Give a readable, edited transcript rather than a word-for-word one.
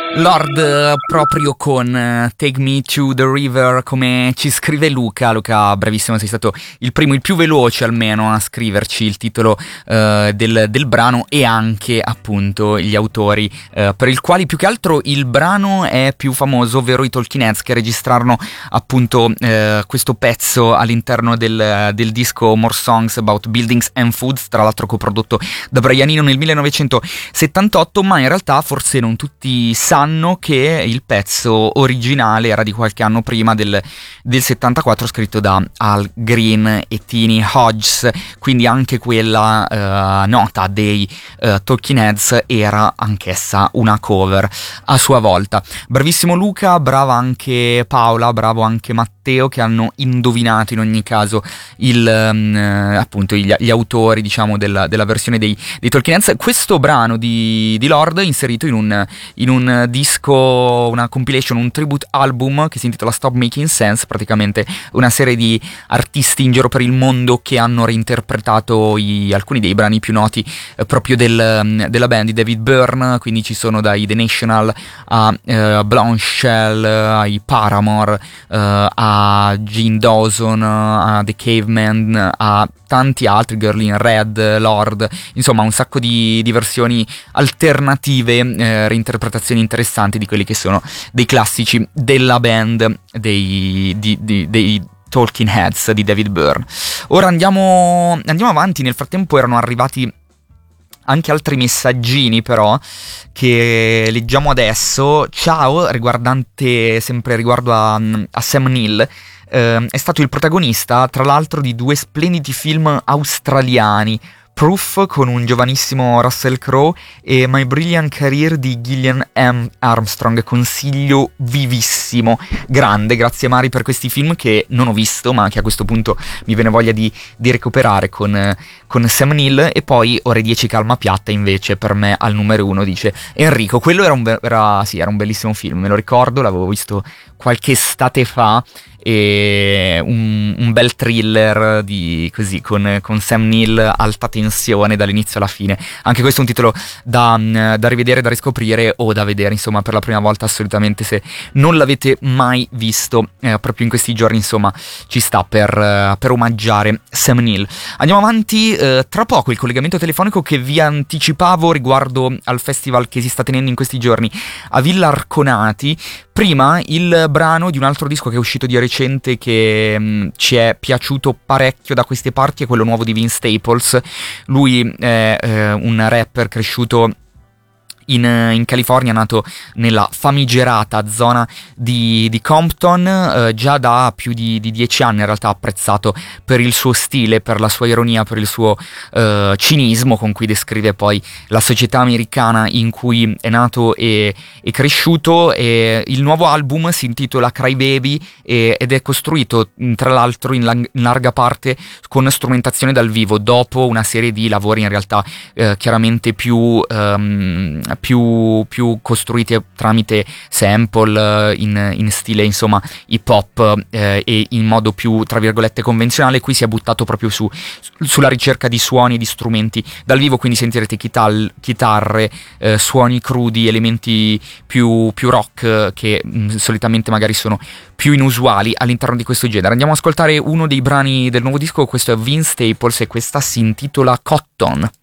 Lord, proprio con Take Me to the River, come ci scrive Luca. Luca, bravissimo, sei stato il primo, il più veloce almeno a scriverci il titolo del brano e anche appunto gli autori per il quali più che altro il brano è più famoso, ovvero i Talking Heads, che registrarono appunto questo pezzo all'interno del disco More Songs About Buildings and Foods, tra l'altro coprodotto da Brian Eno nel 1978, ma in realtà forse non tutti sanno che il pezzo originale era di qualche anno prima del 74, scritto da Al Green e Tini Hodges, quindi anche quella nota dei Talking Heads era anch'essa una cover a sua volta. Bravissimo Luca, brava anche Paola, bravo anche Matteo, che hanno indovinato in ogni caso appunto gli autori, diciamo, della versione dei Talking Heads. Questo brano di Lord inserito in un disco, una compilation, un tribute album che si intitola Stop Making Sense, praticamente una serie di artisti in giro per il mondo che hanno reinterpretato alcuni dei brani più noti proprio della band di David Byrne. Quindi ci sono dai The National a Blonde Shell, ai Paramore, a Gene Dawson, a The Caveman, a tanti altri, Girl in Red, Lord, insomma un sacco di versioni alternative, reinterpretazioni interessanti di quelli che sono dei classici della band dei Talking Heads di David Byrne. Ora andiamo avanti. Nel frattempo erano arrivati anche altri messaggini però che leggiamo adesso. Ciao, sempre riguardo a Sam Neill. È stato il protagonista, tra l'altro, di 2 splendidi film australiani, Proof con un giovanissimo Russell Crowe e My Brilliant Career di Gillian M. Armstrong. Consiglio vivissimo, grande. Grazie Mari per questi film che non ho visto, ma che a questo punto mi viene voglia di recuperare con Sam Neill. E poi Ore 10 calma piatta invece per me al numero 1, dice Enrico. Quello era un bellissimo film, me lo ricordo, l'avevo visto qualche estate fa, e un bel thriller così con Sam Neill, alta tensione dall'inizio alla fine. Anche questo è un titolo da rivedere, da riscoprire o da vedere insomma per la prima volta, assolutamente, se non l'avete mai visto proprio in questi giorni, insomma ci sta per omaggiare Sam Neill. Andiamo avanti, tra poco il collegamento telefonico che vi anticipavo riguardo al festival che si sta tenendo in questi giorni a Villa Arconati. Prima il brano di un altro disco che è uscito di recente, che ci è piaciuto parecchio da queste parti, è quello nuovo di Vince Staples. Lui è un rapper cresciuto in California, nato nella famigerata zona di Compton, già da più di 10 anni in realtà, apprezzato per il suo stile, per la sua ironia, per il suo cinismo con cui descrive poi la società americana in cui è nato e cresciuto. E il nuovo album si intitola Cry Baby ed è costruito tra l'altro in larga parte con strumentazione dal vivo, dopo una serie di lavori in realtà chiaramente più costruiti tramite sample in stile insomma hip hop e in modo più tra virgolette convenzionale. Qui si è buttato proprio sulla ricerca di suoni e di strumenti dal vivo, quindi sentirete chitarre, suoni crudi, elementi più rock che solitamente magari sono più inusuali all'interno di questo genere. Andiamo ad ascoltare uno dei brani del nuovo disco. Questo è Vince Staples e questa si intitola Cotton.